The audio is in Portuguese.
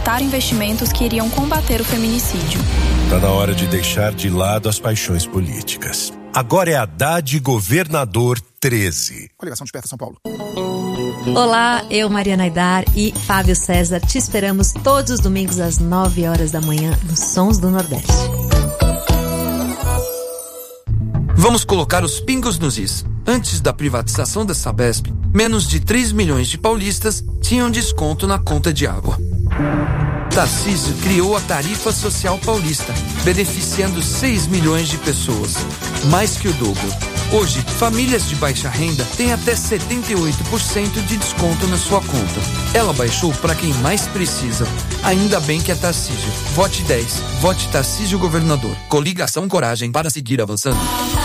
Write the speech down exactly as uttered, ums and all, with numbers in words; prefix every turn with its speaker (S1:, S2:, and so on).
S1: investimentos que iriam combater o feminicídio.
S2: Está na hora de deixar de lado as paixões políticas. Agora é Haddad Governador treze.
S3: Coligação Desperta São Paulo.
S4: Olá, eu, Mariana Aidar e Fábio César, te esperamos todos os domingos às nove horas da manhã nos Sons do Nordeste.
S5: Vamos colocar os pingos nos is. Antes da privatização da Sabesp, menos de três milhões de paulistas tinham desconto na conta de água. Tarcísio criou a Tarifa Social Paulista, beneficiando seis milhões de pessoas, mais que o dobro. Hoje, famílias de baixa renda têm até setenta e oito por cento de desconto na sua conta. Ela baixou para quem mais precisa. Ainda bem que é Tarcísio. Vote dez. Vote Tarcísio Governador. Coligação Coragem para seguir avançando.